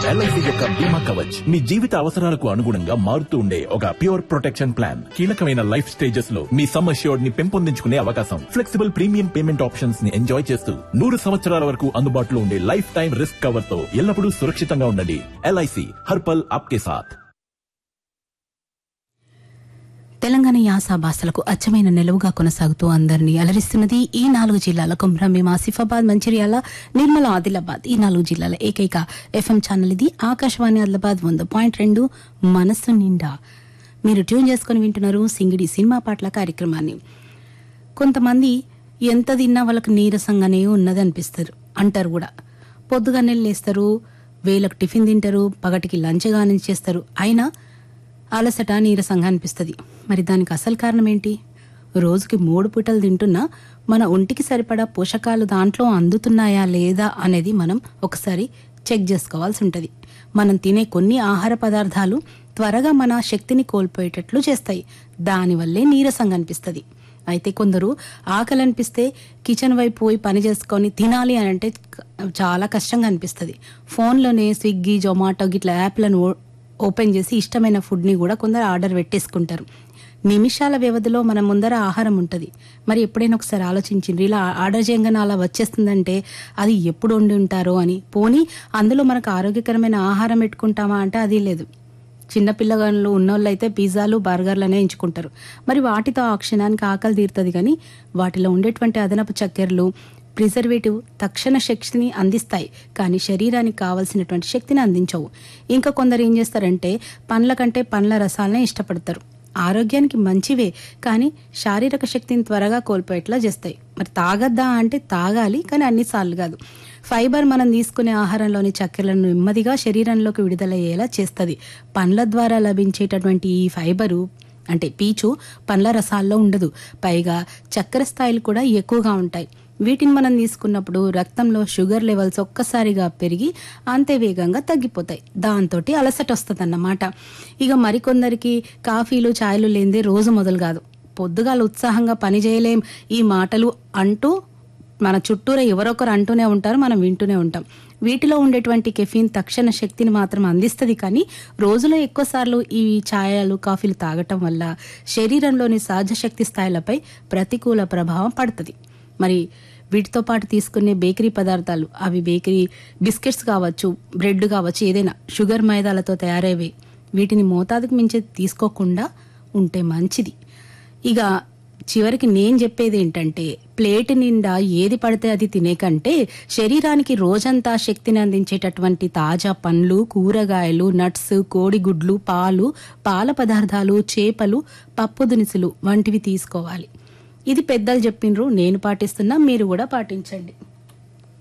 LIC యొక్క బీమా కవచ్ మీ జీవిత అవసరాలకు అనుగుణంగా మారుతూ ఉండే ఒక ప్యూర్ ప్రొటెక్షన్ ప్లాన్. కీలకమైన లైఫ్ స్టేజెస్ లో మీ సమ్ అష్యూర్డ్ ని పెంపొందించుకునే అవకాశం, ఫ్లెక్సిబుల్ ప్రీమియం పేమెంట్ ఆప్షన్స్ ని ఎంజాయ్ చేస్తూ 100 సంవత్సరాల వరకు అందుబాటులో ఉండే లైఫ్ టైం రిస్క్ కవర్ తో ఎల్లప్పుడూ సురక్షితంగా ఉండండి. ఎల్ఐసి హర్పల్ ఆప్కే సాథ్. తెలంగాణ యాస భాషలకు అచ్చమైన నిలువుగా కొనసాగుతూ అందరినీ అలరిస్తున్నది ఈ 4 జిల్లాల కుమ్రంభీం, ఆసిఫాబాద్, మంచిర్యాల, నిర్మల, ఆదిలాబాద్ ఈ 4 జిల్లాల ఏకైక ఎఫ్ఎం ఛానల్ ఇది. ఆకాశవాణి ఆదిలాబాద్ 100.2 మనస్సు నిండా మీరు ట్యూన్ చేసుకుని వింటున్నారు సింగిడి సినిమా పాటల కార్యక్రమాన్ని. కొంతమంది ఎంత తిన్నా వాళ్ళకి నీరసంగానే ఉన్నది అనిపిస్తారు అంటారు కూడా. పొద్దుగానే లేస్తారు, వేలకు టిఫిన్ తింటారు, పగటికి లంచ్ గాని చేస్తారు, అయినా అలసట నీరసంగా అనిపిస్తుంది. మరి దానికి అసలు కారణం ఏంటి? రోజుకి 3 పూటలు తింటున్నా మన ఒంటికి సరిపడా పోషకాలు దాంట్లో అందుతున్నాయా లేదా అనేది మనం ఒకసారి చెక్ చేసుకోవాల్సి ఉంటుంది. మనం తినే కొన్ని ఆహార పదార్థాలు త్వరగా మన శక్తిని కోల్పోయేటట్లు చేస్తాయి. దానివల్లే నీరసంగా అనిపిస్తుంది. అయితే కొందరు ఆకలి అనిపిస్తే కిచెన్ వైపు పోయి పని చేసుకొని తినాలి అని అంటే చాలా కష్టంగా అనిపిస్తుంది. ఫోన్లోనే స్విగ్గీ, జొమాటో గిట్లా యాప్లను ఓపెన్ చేసి ఇష్టమైన ఫుడ్ని కూడా కొందరు ఆర్డర్ పెట్టేసుకుంటారు. నిమిషాల వ్యవధిలో మన ముందర ఆహారం ఉంటుంది. మరి ఎప్పుడైనా ఒకసారి ఆలోచించిండ్రు, ఇలా ఆర్డర్ చేయగానే అలా వచ్చేస్తుందంటే అది ఎప్పుడు వండి ఉంటారో అని. పోనీ అందులో మనకు ఆరోగ్యకరమైన ఆహారం పెట్టుకుంటామా అంటే అది లేదు. చిన్నపిల్లగాళ్ళు ఉన్నోళ్ళు అయితే పిజ్జాలు, బర్గర్లనే ఎంచుకుంటారు. మరి వాటితో ఆ క్షణానికి ఆకలి తీరుతుంది, కానీ వాటిలో ఉండేటువంటి అదనపు చక్కెరలు, ప్రిజర్వేటివ్ తక్షణ శక్తిని అందిస్తాయి, కానీ శరీరానికి కావాల్సినటువంటి శక్తిని అందించవు. ఇంకా కొందరు ఏం చేస్తారంటే పండ్ల కంటే పండ్ల రసాలనే ఇష్టపడతారు. ఆరోగ్యానికి మంచివే, కానీ శారీరక శక్తిని త్వరగా కోల్పోయేట్లా చేస్తాయి. మరి తాగద్దా అంటే తాగాలి, కానీ అన్నిసార్లు కాదు. ఫైబర్ మనం తీసుకునే ఆహారంలోని చక్కెరలను నెమ్మదిగా శరీరంలోకి విడుదలయ్యేలా చేస్తుంది. పండ్ల ద్వారా లభించేటటువంటి ఈ ఫైబరు అంటే పీచు పండ్ల రసాల్లో ఉండదు. పైగా చక్కెర స్థాయిలు కూడా ఎక్కువగా ఉంటాయి. వీటిని మనం తీసుకున్నప్పుడు రక్తంలో షుగర్ లెవెల్స్ ఒక్కసారిగా పెరిగి అంతే వేగంగా తగ్గిపోతాయి. దాంతో అలసట వస్తుంది అన్నమాట. ఇక మరికొందరికి కాఫీలు, ఛాయలు లేనిదే రోజు మొదలు కాదు. పొద్దుగాల ఉత్సాహంగా పని చేయలేం ఈ మాటలు అంటూ మన చుట్టూరా ఎవరొకరు అంటూనే ఉంటారు, మనం వింటూనే ఉంటాం. వీటిలో ఉండేటువంటి కెఫీన్ తక్షణ శక్తిని మాత్రం అందిస్తుంది, కానీ రోజులో ఎక్కువసార్లు ఈ ఛాయలు, కాఫీలు తాగటం వల్ల శరీరంలోని సహజ శక్తి స్థాయిలపై ప్రతికూల ప్రభావం పడుతుంది. మరి వీటితో పాటు తీసుకునే బేకరీ పదార్థాలు, అవి బేకరీ బిస్కెట్స్ కావచ్చు, బ్రెడ్ కావచ్చు, ఏదైనా షుగర్ మైదాలతో తయారయ్యేవి, వీటిని మోతాదుకు మించి తీసుకోకుండా ఉంటే మంచిది. ఇక చివరికి నేను చెప్పేది ఏంటంటే ప్లేట్ నిండా ఏది పడితే అది తినే కంటే శరీరానికి రోజంతా శక్తిని అందించేటటువంటి తాజా పండ్లు, కూరగాయలు, నట్స్, కోడిగుడ్లు, పాలు, పాల పదార్థాలు, చేపలు, పప్పు దినుసులు వంటివి తీసుకోవాలి. ఇది పెద్దలు చెప్పిండ్రు, నేను పాటిస్తున్నా, మీరు కూడా పాటించండి.